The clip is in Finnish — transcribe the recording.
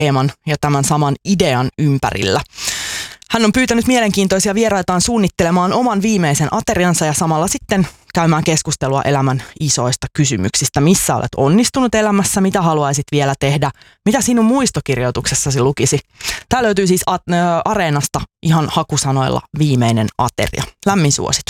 teeman ja tämän saman idean ympärillä. Hän on pyytänyt mielenkiintoisia vieraitaan suunnittelemaan oman viimeisen ateriansa ja samalla sitten käymään keskustelua elämän isoista kysymyksistä. Missä olet onnistunut elämässä, mitä haluaisit vielä tehdä, mitä sinun muistokirjoituksessasi lukisi. Tämä löytyy siis Areenasta ihan hakusanoilla viimeinen ateria. Lämmin suositus.